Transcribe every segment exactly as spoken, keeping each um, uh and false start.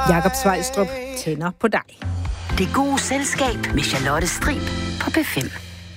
Jakob Svejstrup tænder på dig. Det gode selskab med Charlotte Strib på P fem.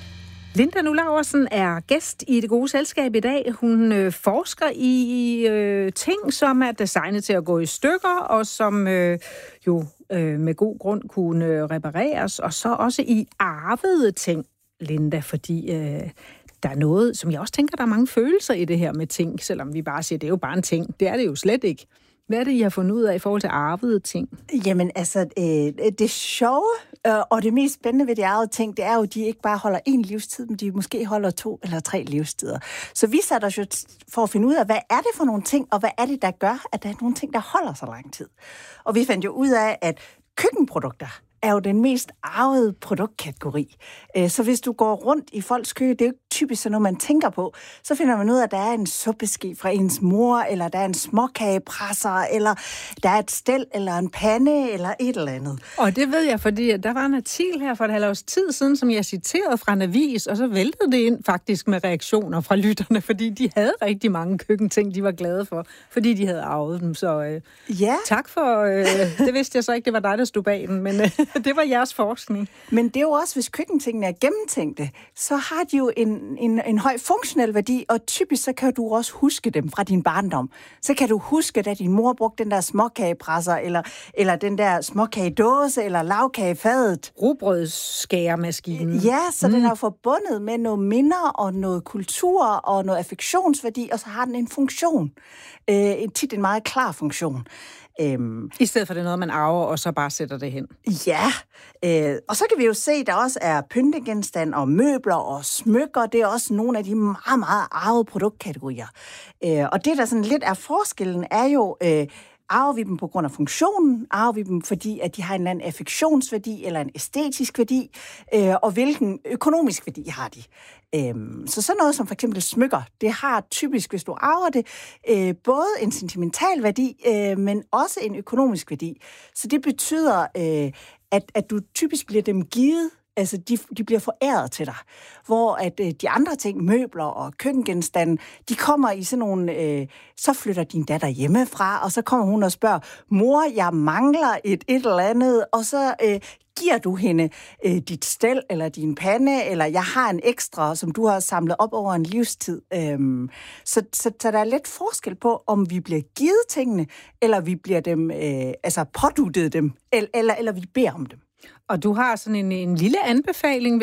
Linda Nulaversen er gæst i Det Gode Selskab i dag. Hun øh, forsker i øh, ting, som er designet til at gå i stykker, og som øh, jo øh, med god grund kunne øh, repareres, og så også i arvede ting, Linda, fordi øh, der er noget, som jeg også tænker, der er mange følelser i det her med ting, selvom vi bare siger, det er jo bare en ting. Det er det jo slet ikke. Hvad er det, I har fundet ud af i forhold til arvede ting? Jamen altså, øh, det sjove øh, og det mest spændende ved de arvede ting, det er jo, at de ikke bare holder én livstid, men de måske holder to eller tre livstider. Så vi satte os jo for at finde ud af, hvad er det for nogle ting, og hvad er det, der gør, at der er nogle ting, der holder så lang tid. Og vi fandt jo ud af, at køkkenprodukter er jo den mest arvede produktkategori. Så hvis du går rundt i folks køkken, det er jo ikke typisk sådan noget, man tænker på, så finder man ud af, at der er en suppeske fra ens mor, eller der er en småkagepresser, eller der er et stel, eller en pande, eller et eller andet. Og det ved jeg, fordi der var en artikel her for et halvt års tid siden, som jeg citerede fra en avis, og så væltede det ind faktisk med reaktioner fra lytterne, fordi de havde rigtig mange køkkenting, de var glade for, fordi de havde arvet dem. Så øh, ja. tak for, øh, det vidste jeg så ikke, det var dig, der stod bag den, men øh, det var jeres forskning. Men det er jo også, hvis køkkentingene er gennemtænkte, så har de jo en, en, en høj funktionel værdi, og typisk så kan du også huske dem fra din barndom. Så kan du huske, da din mor brugte den der småkagepresser, eller, eller den der småkagedåse, eller lavkagefadet. Rugbrødsskæremaskinen. Ja, så mm. den er forbundet med noget minder, og noget kultur, og noget affektionsværdi, og så har den en funktion. Øh, tit en meget klar funktion. Øhm, I stedet for det noget, man arver, og så bare sætter det hen. Ja, øh, og så kan vi jo se, at der også er pyntegenstand og møbler og smykker. Det er også nogle af de meget, meget arvede produktkategorier. Øh, og det, der sådan lidt er forskellen, er jo, øh, arver vi dem på grund af funktionen? Arver vi dem, fordi at de har en eller anden affektionsværdi eller en æstetisk værdi? Øh, og hvilken økonomisk værdi har de? Øhm, så sådan noget som for eksempel smykker, det har typisk, hvis du arver det, øh, både en sentimental værdi, øh, men også en økonomisk værdi. Så det betyder, øh, at, at du typisk bliver dem givet, altså de, de bliver foræret til dig. Hvor at øh, de andre ting, møbler og køkkengenstande, de kommer i sådan nogle, øh, så flytter din datter hjemmefra, og så kommer hun og spørger, mor, jeg mangler et et eller andet, og så øh, giver du hende øh, dit stel, eller din pande, eller jeg har en ekstra, som du har samlet op over en livstid. Øhm, så, så, så der er lidt forskel på, om vi bliver givet tingene, eller vi bliver dem, øh, altså påduttet dem, eller, eller, eller vi beder om dem. Og du har sådan en, en lille anbefaling,